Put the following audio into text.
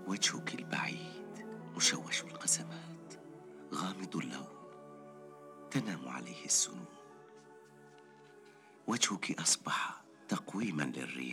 وجهك البعيد مشوش القسمات، غامض اللون تنام عليه السنون. وجهك أصبح تقويما للريح،